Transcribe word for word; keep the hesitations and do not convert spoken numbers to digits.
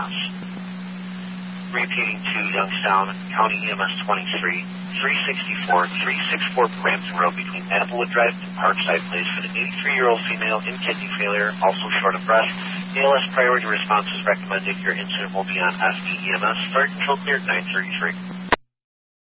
Repeating to Youngstown, County E M S twenty-three, three sixty-four, three sixty-four Brampton Road between Applewood Drive and Parkside Place for the eighty-three-year-old female in kidney failure, also short of breath. A L S priority response is recommended. Your incident will be on S D E M S. Start control cleared nine thirty-three.